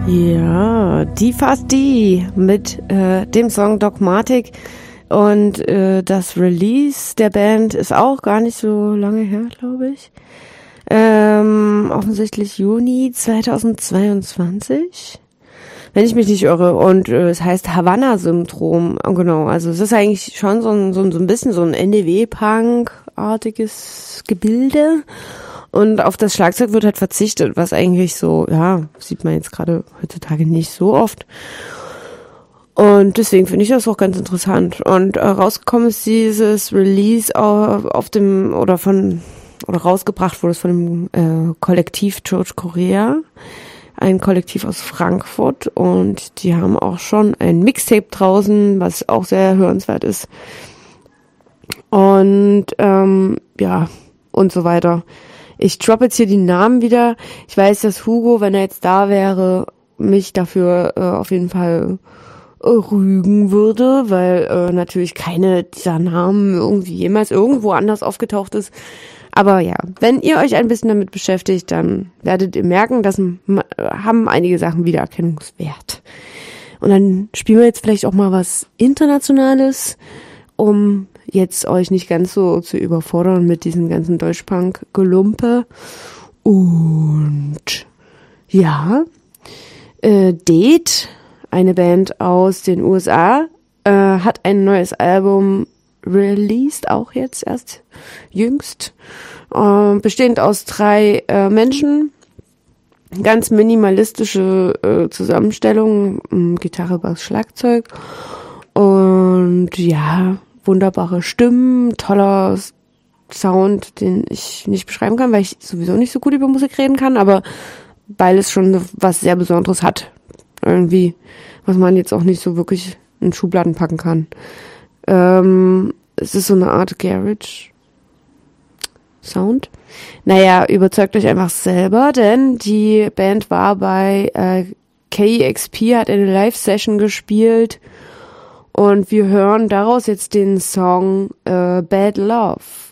Ja, die fast die mit dem Song Dogmatic und das Release der Band ist auch gar nicht so lange her, glaube ich. Offensichtlich Juni 2022, wenn ich mich nicht irre. Und es heißt Havanna-Syndrom. Genau, also es ist eigentlich schon so ein bisschen so ein NDW-Punk-artiges Gebilde. Und auf das Schlagzeug wird halt verzichtet, was eigentlich so, ja, sieht man jetzt gerade heutzutage nicht so oft. Und deswegen finde ich das auch ganz interessant. Und rausgekommen ist dieses Release rausgebracht wurde es von dem Kollektiv Church Korea, ein Kollektiv aus Frankfurt. Und die haben auch schon ein Mixtape draußen, was auch sehr hörenswert ist. Und ja, und so weiter. Ich droppe jetzt hier die Namen wieder. Ich weiß, dass Hugo, wenn er jetzt da wäre, mich dafür auf jeden Fall rügen würde, weil natürlich keine dieser Namen irgendwie jemals irgendwo anders aufgetaucht ist. Aber ja, wenn ihr euch ein bisschen damit beschäftigt, dann werdet ihr merken, dass haben einige Sachen Wiedererkennungswert. Und dann spielen wir jetzt vielleicht auch mal was Internationales, um jetzt euch nicht ganz so zu überfordern mit diesem ganzen Deutschpunk-Gelumpe. Und ja, Date, eine Band aus den USA, hat ein neues Album released, auch jetzt erst jüngst, bestehend aus 3 Menschen, ganz minimalistische Zusammenstellung, Gitarre, Bass, Schlagzeug und ja, wunderbare Stimmen, toller Sound, den ich nicht beschreiben kann, weil ich sowieso nicht so gut über Musik reden kann, aber weil es schon was sehr Besonderes hat. Irgendwie, was man jetzt auch nicht so wirklich in Schubladen packen kann. Es ist so eine Art Garage-Sound. Naja, überzeugt euch einfach selber, denn die Band war bei KEXP, hat eine Live-Session gespielt und wir hören daraus jetzt den Song Bad Love.